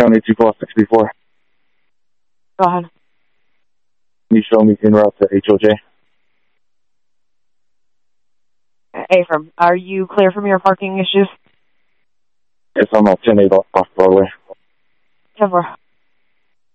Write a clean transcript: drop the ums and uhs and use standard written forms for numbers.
County 2464. Go ahead. Can you show me en route to HOJ? Affirm, are you clear from your parking issues? Yes, I'm at 10-8 off Broadway. 10-4.